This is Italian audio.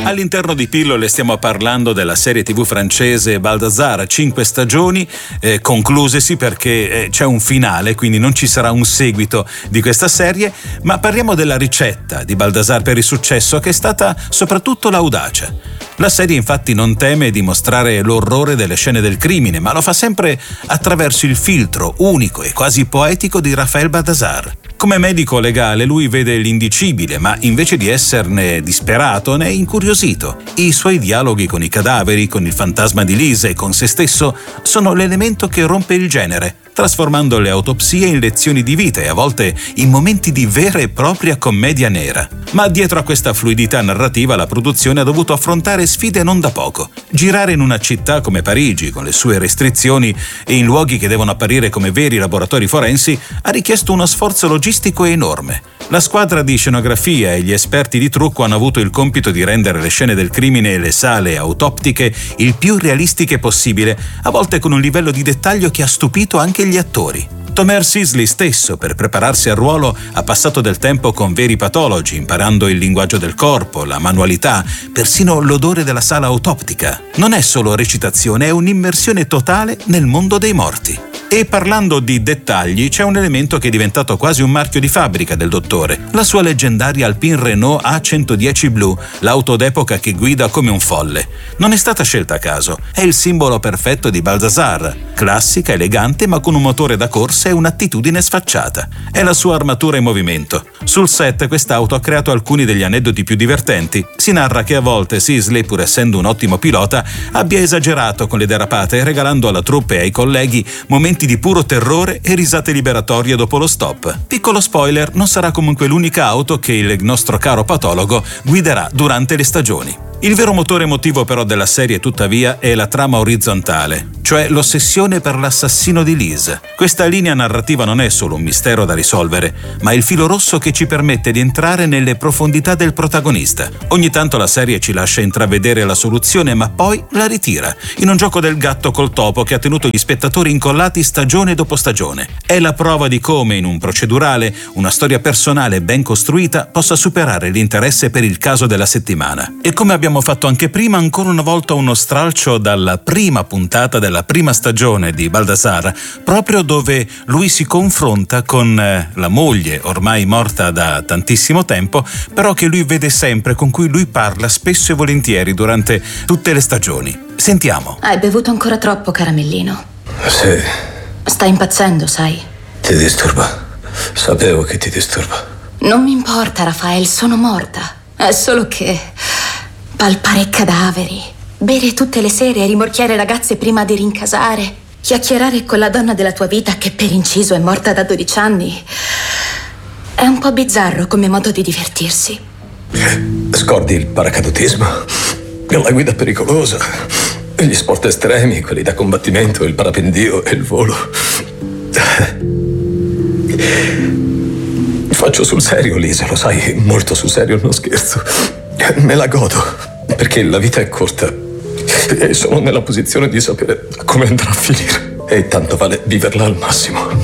All'interno di Pillole stiamo parlando della serie TV francese Balthazar, 5 stagioni conclusesi perché c'è un finale, quindi non ci sarà un seguito di questa serie, ma parliamo della ricetta di Balthazar per il successo, che è stata soprattutto l'audacia. La serie infatti non teme di mostrare l'orrore delle scene del crimine, ma lo fa sempre attraverso il filtro unico e quasi poetico di Raphaël Balthazar. Come medico legale lui vede l'indicibile, ma invece di esserne disperato ne è incuriosito. I suoi dialoghi con i cadaveri, con il fantasma di Lise e con se stesso sono l'elemento che rompe il genere, trasformando le autopsie in lezioni di vita e a volte in momenti di vera e propria commedia nera. Ma dietro a questa fluidità narrativa la produzione ha dovuto affrontare sfide non da poco. Girare in una città come Parigi, con le sue restrizioni e in luoghi che devono apparire come veri laboratori forensi, ha richiesto uno sforzo logistico enorme. La squadra di scenografia e gli esperti di trucco hanno avuto il compito di rendere le scene del crimine e le sale autoptiche il più realistiche possibile, a volte con un livello di dettaglio che ha stupito anche gli attori. Tomer Sisley stesso, per prepararsi al ruolo, ha passato del tempo con veri patologi, imparando il linguaggio del corpo, la manualità, persino l'odore della sala autoptica. Non è solo recitazione, è un'immersione totale nel mondo dei morti. E parlando di dettagli, c'è un elemento che è diventato quasi un marchio di fabbrica del dottore: la sua leggendaria Alpine Renault A110 blu, l'auto d'epoca che guida come un folle. Non è stata scelta a caso, è il simbolo perfetto di Balthazar, classica, elegante, ma con un motore da corsa e un'attitudine sfacciata. È la sua armatura in movimento. Sul set quest'auto ha creato alcuni degli aneddoti più divertenti. Si narra che a volte Sisley, pur essendo un ottimo pilota, abbia esagerato con le derapate, regalando alla troupe e ai colleghi momenti di puro terrore e risate liberatorie dopo lo stop. Piccolo spoiler, non sarà comunque l'unica auto che il nostro caro patologo guiderà durante le stagioni. Il vero motore emotivo però della serie, tuttavia, è la trama orizzontale, cioè l'ossessione per l'assassino di Lise. Questa linea narrativa non è solo un mistero da risolvere, ma è il filo rosso che ci permette di entrare nelle profondità del protagonista. Ogni tanto la serie ci lascia intravedere la soluzione, ma poi la ritira, in un gioco del gatto col topo che ha tenuto gli spettatori incollati stagione dopo stagione. È la prova di come, in un procedurale, una storia personale ben costruita possa superare l'interesse per il caso della settimana. E come abbiamo fatto anche prima, ancora una volta uno stralcio dalla prima puntata della prima stagione di Balthazar, proprio dove lui si confronta con la moglie, ormai morta da tantissimo tempo, però che lui vede sempre, con cui lui parla spesso e volentieri durante tutte le stagioni. Sentiamo. Hai bevuto ancora troppo, caramellino. Sì. Stai impazzendo, sai? Ti disturba. Sapevo che ti disturba. Non mi importa, Raphael, sono morta. È solo che palpare cadaveri, bere tutte le sere e rimorchiare ragazze prima di rincasare, chiacchierare con la donna della tua vita che per inciso è morta da 12 anni. È un po' bizzarro come modo di divertirsi. Scordi il paracadutismo, la guida pericolosa, gli sport estremi, quelli da combattimento, il parapendio e il volo. Faccio sul serio, Lisa, lo sai, molto sul serio, non scherzo. Me la godo, perché la vita è corta e sono nella posizione di sapere come andrà a finire. E tanto vale viverla al massimo.